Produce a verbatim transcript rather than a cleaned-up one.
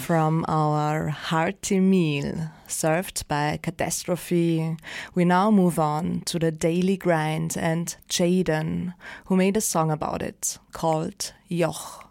From our hearty meal, served by Catastrophe, we now move on to the daily grind and Jaden, who made a song about it, called Joch.